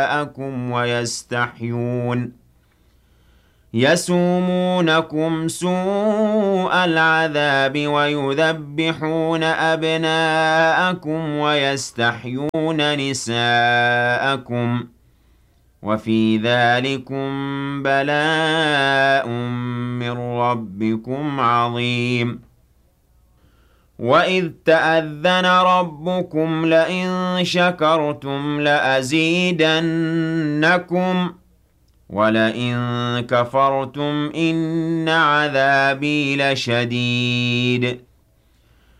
نساءكم ويستحيون يسومونكم سوء العذاب ويذبحون أبناءكم ويستحيون نساءكم وفي ذلكم بلاء من ربكم عظيم وإذ تأذن ربكم لئن شكرتم لأزيدنكم ولئن كفرتم إن عذابي لشديد